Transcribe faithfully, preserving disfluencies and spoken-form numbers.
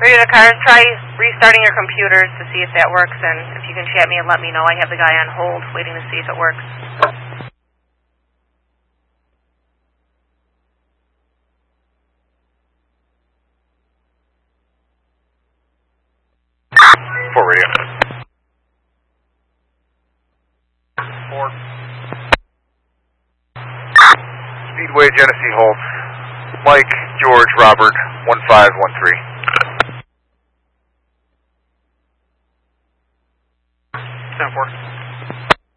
Ready to car, try restarting your computers to see if that works, and if you can chat me and let me know. I have the guy on hold waiting to see if it works. Four radio. Four. Speedway Genesee hold. Mike, George, Robert, one five one three. ten four.